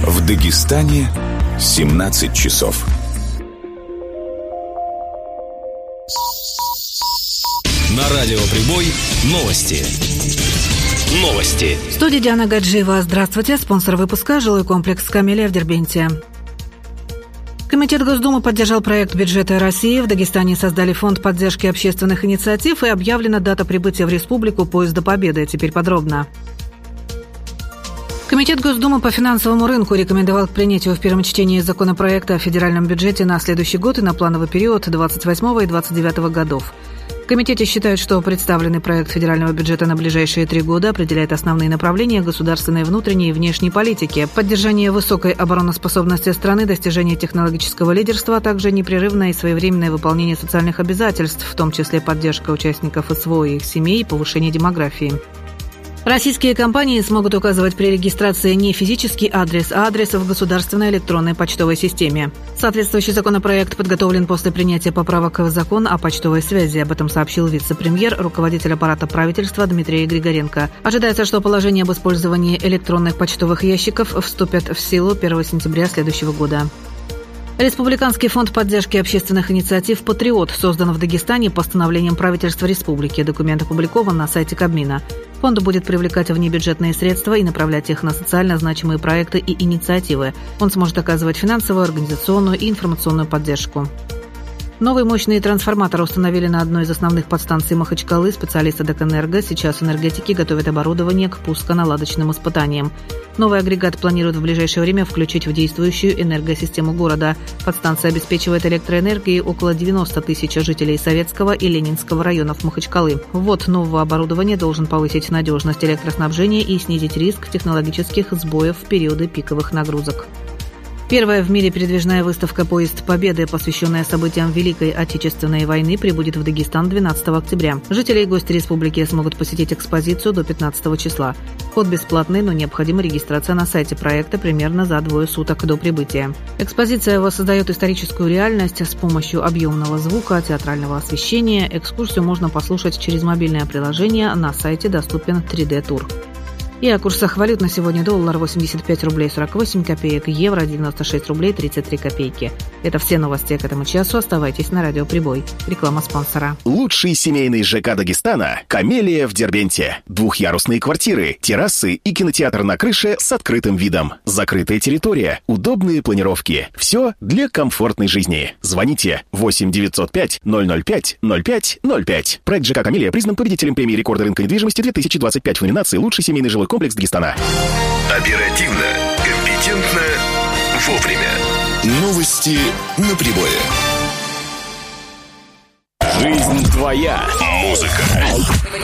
В Дагестане 17 часов. На радио «Прибой» новости. В студии Диана Гаджиева. Здравствуйте. Спонсор выпуска – жилой комплекс «Камелия» в Дербенте. Комитет Госдумы поддержал проект бюджета России. В Дагестане создали фонд поддержки общественных инициатив и объявлена дата прибытия в республику поезда «Победы». Теперь подробно. Комитет Госдумы по финансовому рынку рекомендовал к принятию в первом чтении законопроекта о федеральном бюджете на следующий год и на плановый период 28 и 29 годов. В комитете считают, что представленный проект федерального бюджета на ближайшие 3 года определяет основные направления государственной внутренней и внешней политики, поддержание высокой обороноспособности страны, достижение технологического лидерства, а также непрерывное и своевременное выполнение социальных обязательств, в том числе поддержка участников СВО и их семей и повышение демографии. Российские компании смогут указывать при регистрации не физический адрес, а адрес в государственной электронной почтовой системе. Соответствующий законопроект подготовлен после принятия поправок в закон о почтовой связи. Об этом сообщил вице-премьер, руководитель аппарата правительства Дмитрий Григоренко. Ожидается, что положения об использовании электронных почтовых ящиков вступят в силу 1 сентября следующего года. Республиканский фонд поддержки общественных инициатив «Патриот» создан в Дагестане постановлением правительства республики. Документ опубликован на сайте Кабмина. Фонд будет привлекать внебюджетные средства и направлять их на социально значимые проекты и инициативы. Он сможет оказывать финансовую, организационную и информационную поддержку. Новый мощный трансформатор установили на одной из основных подстанций Махачкалы. Специалисты Дэкэнерго сейчас энергетики готовят оборудование к пусконаладочным испытаниям. Новый агрегат планируют в ближайшее время включить в действующую энергосистему города. Подстанция обеспечивает электроэнергией около 90 тысяч жителей Советского и Ленинского районов Махачкалы. Ввод нового оборудования должен повысить надежность электроснабжения и снизить риск технологических сбоев в периоды пиковых нагрузок. Первая в мире передвижная выставка «Поезд Победы», посвященная событиям Великой Отечественной войны, прибудет в Дагестан 12 октября. Жители и гости республики смогут посетить экспозицию до 15 числа. Вход бесплатный, но необходима регистрация на сайте проекта примерно за 2 суток до прибытия. Экспозиция воссоздает историческую реальность с помощью объемного звука, театрального освещения. Экскурсию можно послушать через мобильное приложение. На сайте доступен 3D-тур. И о курсах валют на сегодня: доллар 85 рублей 48 копеек, евро 96 рублей 33 копейки. Это все новости к этому часу. Оставайтесь на радио «Прибой». Реклама спонсора. Лучший семейный ЖК Дагестана – «Камелия» в Дербенте. Двухъярусные квартиры, террасы и кинотеатр на крыше с открытым видом. Закрытая территория, удобные планировки. Все для комфортной жизни. Звоните 8 905 005 05 05. Проект ЖК «Камелия» признан победителем премии рекорда рынка недвижимости 2025 в номинации «Лучший семейный жилой комплекс Дагестана». Оперативно, компетентно, вовремя. Новости на Прибое. Жизнь твоя. Музыка.